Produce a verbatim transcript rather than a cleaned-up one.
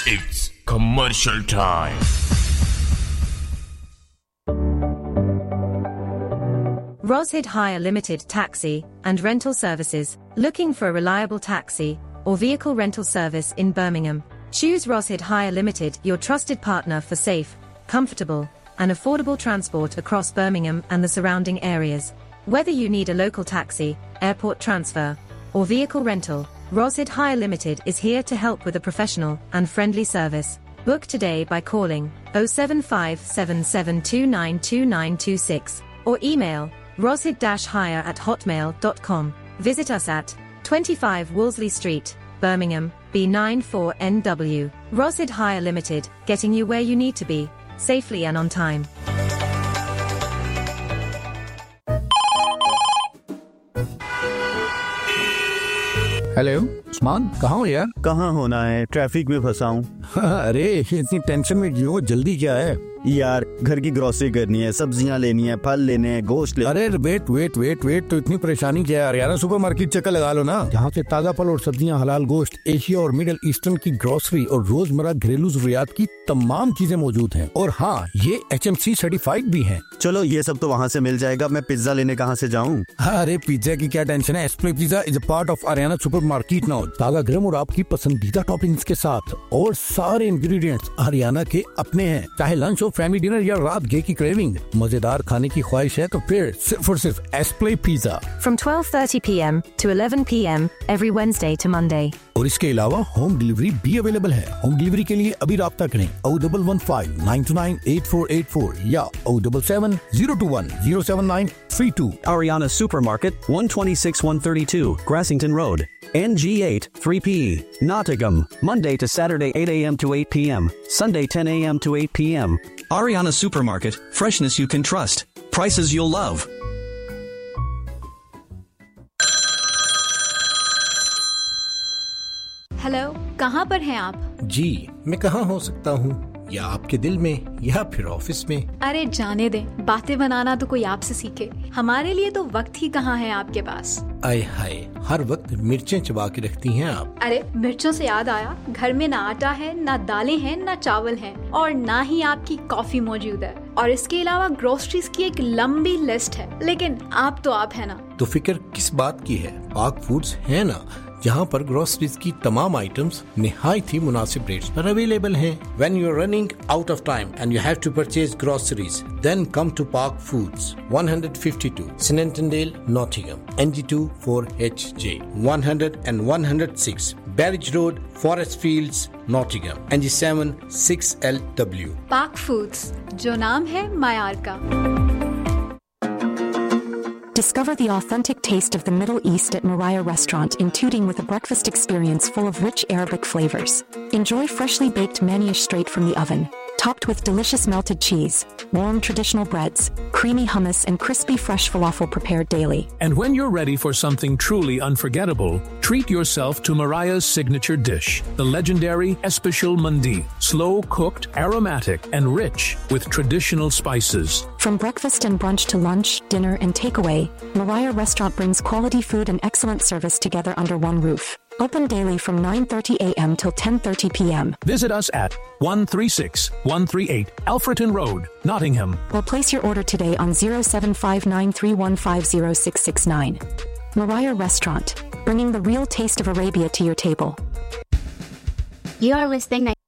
It's commercial time. Roshid Hire Limited Taxi and Rental Services. Looking for a reliable taxi or vehicle rental service in Birmingham? Choose Roshid Hire Limited, your trusted partner for safe, comfortable, and affordable transport across Birmingham and the surrounding areas. Whether you need a local taxi, airport transfer, or vehicle rental, Roshid Hire Limited is here to help with a professional and friendly service. Book today by calling oh seven five seven seven two nine two nine two six or email roshid-hire at hotmail dot com. Visit us at twenty-five Wolseley Street, Birmingham, B nine four N W. Roshid Hire Limited, getting you where you need to be, safely and on time. Hello Usman, कहाँ हो यार? कहाँ होना है, traffic में फंसा हूँ। अरे इतनी टेंशन में क्यों? जल्दी क्या है यार? घर की ग्रोसरी करनी है, सब्जियाँ लेनी है, फल लेने हैं, गोश्त ले। अरे वेट वेट वेट वेट तो इतनी परेशानी क्या है? हरियाणा सुपरमार्केट चक्कर लगा लो ना, जहाँ से ताज़ा फल और सब्जियाँ, हलाल गोश्त, एशिया और मिडिल ईस्टर्न की ग्रोसरी और रोजमर्रा घरेलू जरूरियात की तमाम चीजें मौजूद हैं। और हाँ, ये एच एम सी सर्टिफाइड भी हैं। चलो ये सब तो वहाँ से मिल जाएगा, मैं पिज्जा लेने कहाँ से जाऊँ? अरे पिज्जा की क्या टेंशन है? एस्प्ले pizza is a part of Haryana supermarket now. ताज़ा गरम और आपकी पसंदीदा टॉपिंग्स के साथ, और सारे इंग्रेडिएंट्स हरियाणा के अपने हैं। चाहे लंच हो, फैमिली डिनर या रात गे की क्रेविंग, मजेदार खाने की ख्वाहिश है तो फिर सिर्फ और सिर्फ एस्प्ले pizza. From twelve thirty p m to eleven p m every Wednesday to Monday. और इसके अलावा होम डिलीवरी भी अवेलेबल है। होम डिलीवरी के लिए अभी राब्ता करें oh one one five nine two nine eight four eight four या oh seven seven zero two one zero seven nine three two. Ariana Supermarket, one twenty-six one thirty-two, Grassington Road, N G eight three P E, Nottingham, Monday to Saturday eight a m to eight p m, Sunday ten a m to eight p m. Ariana Supermarket, freshness you can trust, prices you'll love. Hello, कहाँ पर हैं आप? जी, मैं कहाँ हो सकता हूँ? या आपके दिल में या फिर ऑफिस में? अरे जाने दें, बातें बनाना तो कोई आपसे सीखे। हमारे लिए तो वक्त ही कहाँ है आपके पास। आय हाय, हर वक्त मिर्चें चबा के रखती हैं आप। अरे मिर्चों से याद आया, घर में ना आटा है, ना दालें हैं, ना चावल हैं, और ना ही आपकी कॉफी मौजूद है। और इसके अलावा ग्रोसरीज की एक लंबी लिस्ट है, लेकिन आप तो आप है ना। तो फिक्र किस बात की है? पाक फूड्स है ना, जहाँ पर ग्रोसरीज की तमाम आइटम्स निहायत ही मुनासिब रेट्स पर अवेलेबल हैं। When you are running out of time and you have to purchase groceries, then come to Park Foods, one fifty-two Snentondale, Nottingham, N G two four H J, one hundred and one oh six Barrage Road, Forest Fields, Nottingham, N G seven six L W. Park Foods, जो नाम है मायार का। Discover the authentic taste of the Middle East at Moriah Restaurant in Tooting with a breakfast experience full of rich Arabic flavors. Enjoy freshly baked manish straight from the oven, topped with delicious melted cheese, warm traditional breads, creamy hummus, and crispy fresh falafel prepared daily. And when you're ready for something truly unforgettable, treat yourself to Mariah's signature dish, the legendary Especial Mandi, slow-cooked, aromatic, and rich with traditional spices. From breakfast and brunch to lunch, dinner, and takeaway, Mariah Restaurant brings quality food and excellent service together under one roof. Open daily from nine thirty a m till ten thirty p m. Visit us at one thirty-six one thirty-eight Alfreton Road, Nottingham. Or place your order today on oh seven five nine three one five oh six six nine. Mariah Restaurant, bringing the real taste of Arabia to your table. You are listening